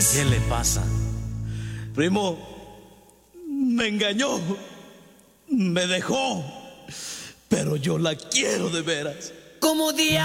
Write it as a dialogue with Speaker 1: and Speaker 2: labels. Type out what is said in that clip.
Speaker 1: ¿Qué le pasa?
Speaker 2: Primo, me engañó, me dejó, pero yo la quiero de veras.
Speaker 3: Como día